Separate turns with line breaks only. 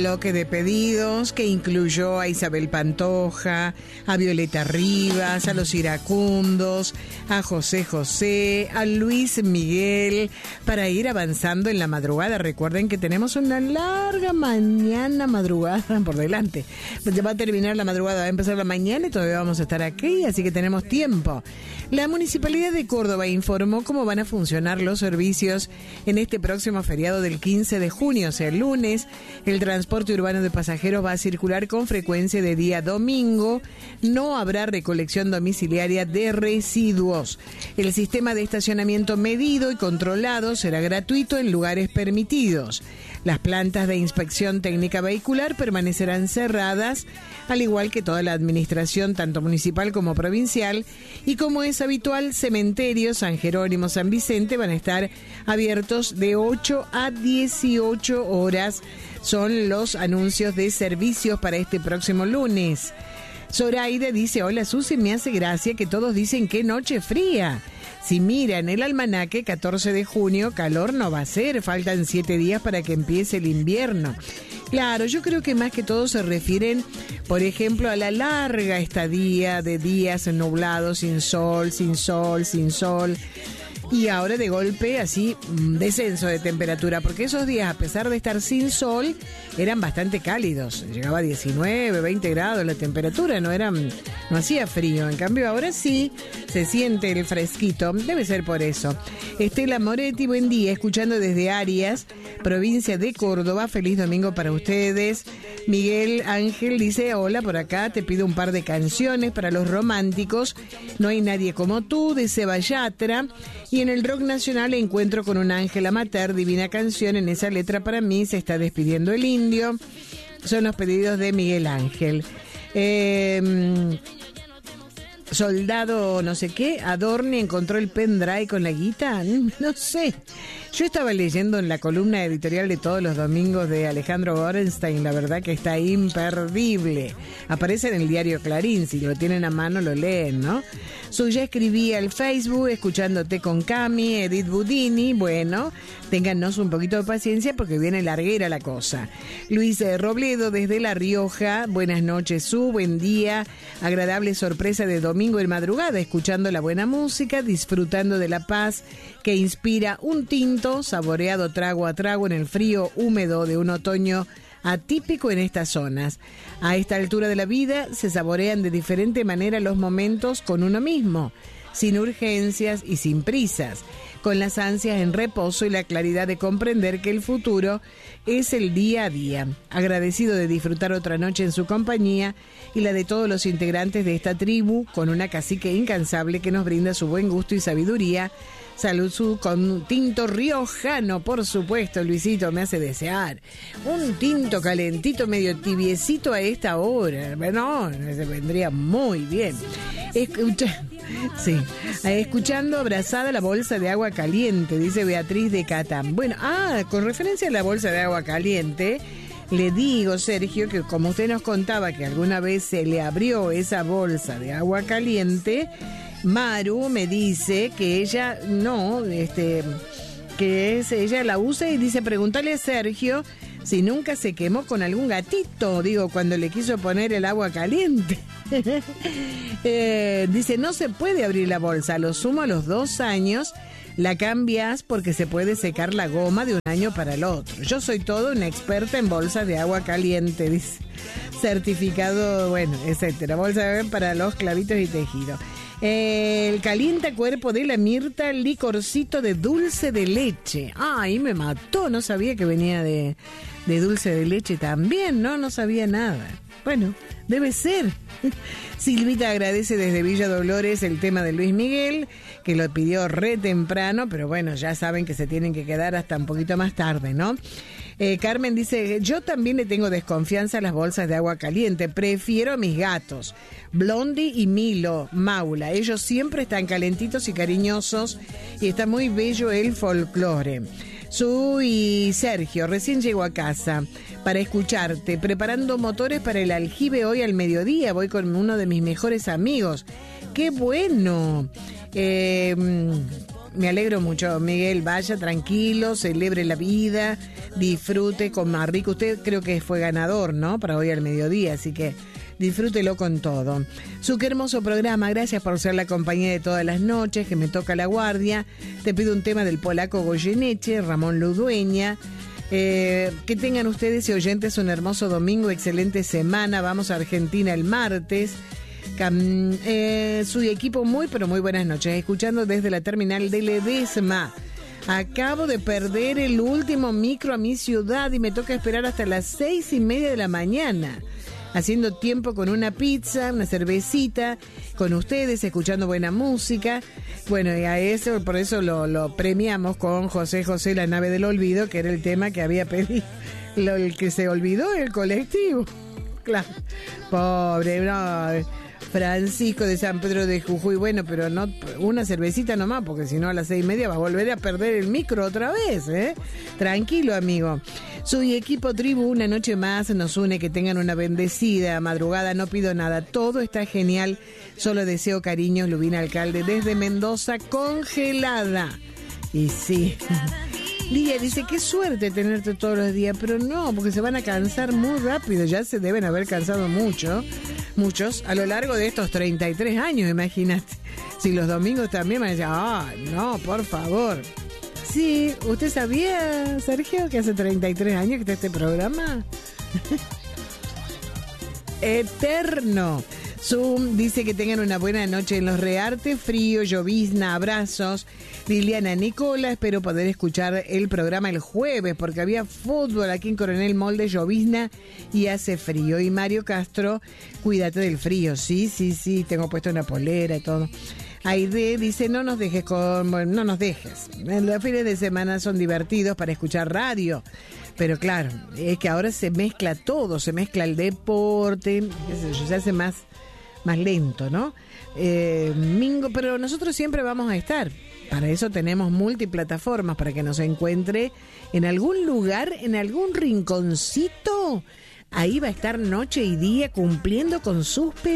bloque de pedidos que incluyó a Isabel Pantoja, a Violeta Rivas, a los iracundos, a José José, a Luis Miguel, para ir avanzando en la madrugada. Recuerden que tenemos una larga madrugada por delante. Ya va a terminar la madrugada, va a empezar la mañana y todavía vamos a estar aquí, así que tenemos tiempo. La Municipalidad de Córdoba informó cómo van a funcionar los servicios en este próximo feriado del 15 de junio, o sea, el lunes. El transporte urbano de pasajeros va a circular con frecuencia de día domingo. No habrá recolección domiciliaria de residuos. El sistema de estacionamiento medido y controlado será gratuito en lugares permitidos. Las plantas de inspección técnica vehicular permanecerán cerradas, al igual que toda la administración, tanto municipal como provincial, y como es habitual, cementerios, San Jerónimo, San Vicente van a estar abiertos de 8 a 18 horas. Son los anuncios de servicios para este próximo lunes. Zoraide dice: hola Susi, me hace gracia que todos dicen que noche fría. Si miran el almanaque, 14 de junio, calor no va a ser, faltan 7 días para que empiece el invierno. Claro, yo creo que más que todo se refieren, por ejemplo, a la larga estadía de días nublados, sin sol. Y ahora de golpe así descenso de temperatura, porque esos días, a pesar de estar sin sol, eran bastante cálidos. Llegaba a 19, 20 grados la temperatura, no hacía frío. En cambio ahora sí se siente el fresquito, debe ser por eso. Estela Moretti, buen día, escuchando desde Arias, provincia de Córdoba. Feliz domingo para ustedes. Miguel Ángel dice: hola, por acá te pido un par de canciones para los románticos. No hay nadie como tú, de Seba Yatra. Y en el rock nacional, Encuentro con un ángel amateur, divina canción. En esa letra para mí se está despidiendo el indio. Son los pedidos de Miguel Ángel. Soldado no sé qué, Adorni encontró el pendrive con la guita, no sé. Yo estaba leyendo en la columna editorial de todos los domingos de Alejandro Gorenstein, la verdad que está imperdible. Aparece en el diario Clarín, si lo tienen a mano lo leen, ¿no? Suya escribía al Facebook, escuchándote con Cami, Edith Budini. Bueno, téngannos un poquito de paciencia porque viene larguera la cosa. Luis Robledo desde La Rioja, buenas noches Su, buen día, agradable sorpresa de domingo en madrugada, escuchando la buena música, disfrutando de la paz que inspira un tinto, saboreado trago a trago en el frío húmedo de un otoño atípico en estas zonas. A esta altura de la vida se saborean de diferente manera los momentos con uno mismo, sin urgencias y sin prisas, con las ansias en reposo y la claridad de comprender que el futuro es el día a día. Agradecido de disfrutar otra noche en su compañía y la de todos los integrantes de esta tribu, con una cacique incansable que nos brinda su buen gusto y sabiduría. Salud Su, con un tinto riojano, por supuesto. Luisito me hace desear un tinto calentito, medio tibiecito a esta hora. Bueno, se vendría muy bien. Escuchando abrazada la bolsa de agua caliente, dice Beatriz de Catán. Bueno, con referencia a la bolsa de agua caliente, le digo, Sergio, que como usted nos contaba que alguna vez se le abrió esa bolsa de agua caliente, Maru me dice que ella ella la usa y dice: pregúntale a Sergio si nunca se quemó con algún gatito, cuando le quiso poner el agua caliente. Dice: no se puede abrir la bolsa, a lo sumo a los 2 años la cambias porque se puede secar la goma de un año para el otro. Yo soy toda una experta en bolsas de agua caliente, dice. Certificado, bueno, etcétera. Bolsa de agua para los clavitos y tejido. El calienta cuerpo de la Mirta, licorcito de dulce de leche. Ay, me mató, no sabía que venía de dulce de leche también, no sabía nada. Bueno, debe ser. Silvita agradece desde Villa Dolores el tema de Luis Miguel, que lo pidió re temprano, pero bueno, ya saben que se tienen que quedar hasta un poquito más tarde, ¿no? Carmen dice: yo también le tengo desconfianza a las bolsas de agua caliente, prefiero a mis gatos, Blondie y Milo, Maula, ellos siempre están calentitos y cariñosos y está muy bello el folclore. Su y Sergio, recién llego a casa para escucharte, preparando motores para el aljibe hoy al mediodía, voy con uno de mis mejores amigos. ¡Qué bueno! Me alegro mucho, Miguel. Vaya tranquilo, celebre la vida, disfrute con Marrico. Usted creo que fue ganador, ¿no? Para hoy al mediodía, así que disfrútelo con todo. Su qué hermoso programa, gracias por ser la compañía de todas las noches, que me toca la guardia. Te pido un tema del polaco Goyeneche, Ramón Ludueña. Que tengan ustedes y oyentes un hermoso domingo, excelente semana. Vamos a Argentina el martes. Su equipo muy pero muy buenas noches, escuchando desde la terminal de Ledesma. Acabo de perder el último micro a mi ciudad y me toca esperar hasta las 6:30 de la mañana, haciendo tiempo con una pizza, una cervecita, con ustedes, escuchando buena música. Bueno, y a eso, por eso lo premiamos con José José, la nave del olvido, que era el tema que había pedido, el que se olvidó el colectivo. Claro, pobre, no, Francisco de San Pedro de Jujuy. Bueno, pero no una cervecita nomás, porque si no a las 6:30 va a volver a perder el micro otra vez, ¿eh? Tranquilo, amigo. Su equipo tribu, una noche más nos une, que tengan una bendecida madrugada, no pido nada, todo está genial, solo deseo cariños, Lubina Alcalde, desde Mendoza, congelada. Y sí, Lidia dice, qué suerte tenerte todos los días, pero no, porque se van a cansar muy rápido, ya se deben haber cansado muchos, a lo largo de estos 33 años, imagínate, si los domingos también van a decir, no, por favor. Sí, ¿usted sabía, Sergio, que hace 33 años que está este programa? Eterno. Zoom dice que tengan una buena noche en Los Rearte, frío, llovizna, abrazos. Liliana Nicola, espero poder escuchar el programa el jueves, porque había fútbol aquí en Coronel Molde, llovizna y hace frío. Y Mario Castro, cuídate del frío. Sí, tengo puesto una polera y todo. Aide dice, no nos dejes. Los fines de semana son divertidos para escuchar radio. Pero claro, es que ahora se mezcla todo, se mezcla el deporte, se hace más lento, ¿no? Mingo, pero nosotros siempre vamos a estar. Para eso tenemos multiplataformas, para que nos encuentre en algún lugar, en algún rinconcito. Ahí va a estar noche y día cumpliendo con sus pedidos.